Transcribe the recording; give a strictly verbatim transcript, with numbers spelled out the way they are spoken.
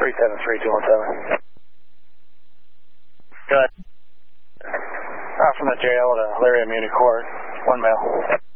three seven three two one seven. Good. Uh, from the jail to Elyria Muni Court, one male.